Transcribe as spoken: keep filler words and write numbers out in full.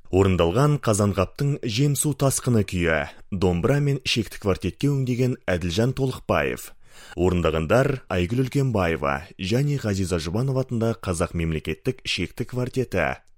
Орындалған Қазанғаптың жем су тасқыны күйі, домбыра мен шекті квартетке өңдеген Әділжан Толықбаев. Орындағандар Айгүл Үлкенбаева және Ғазиза Жұбанова атындағы Қазақ мемлекеттік шекті квартеті.